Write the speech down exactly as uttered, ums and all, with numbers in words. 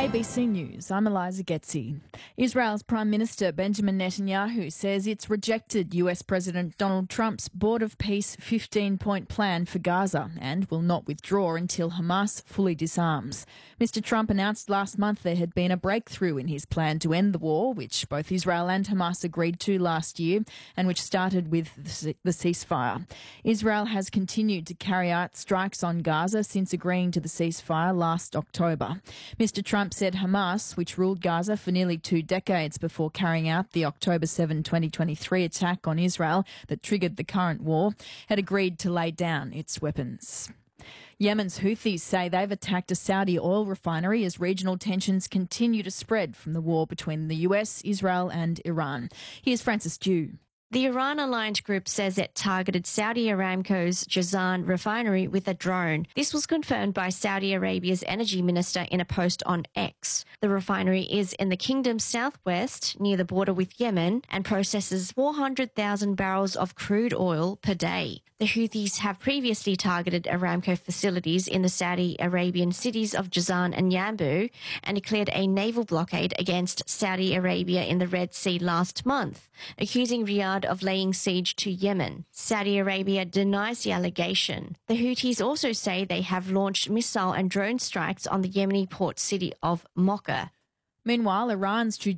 A B C News, I'm Eliza Getzi. Israel's Prime Minister Benjamin Netanyahu says it's rejected U S President Donald Trump's Board of Peace fifteen-point plan for Gaza and will not withdraw until Hamas fully disarms. Mister Trump announced last month there had been a breakthrough in his plan to end the war, which both Israel and Hamas agreed to last year and which started with the ceasefire. Israel has continued to carry out strikes on Gaza since agreeing to the ceasefire last October. Mister Trump said Hamas, which ruled Gaza for nearly two decades before carrying out the October seventh, twenty twenty-three attack on Israel that triggered the current war, had agreed to lay down its weapons. Yemen's Houthis say they've attacked a Saudi oil refinery as regional tensions continue to spread from the war between the U S, Israel and Iran. Here's Francis Dew. The Iran-aligned group says it targeted Saudi Aramco's Jazan refinery with a drone. This was confirmed by Saudi Arabia's energy minister in a post on X. The refinery is in the kingdom's southwest, near the border with Yemen, and processes four hundred thousand barrels of crude oil per day. The Houthis have previously targeted Aramco facilities in the Saudi Arabian cities of Jazan and Yanbu and declared a naval blockade against Saudi Arabia in the Red Sea last month, accusing Riyadh of laying siege to Yemen. Saudi Arabia denies the allegation. The Houthis also say they have launched missile and drone strikes on the Yemeni port city of Mocha. Meanwhile, Iran's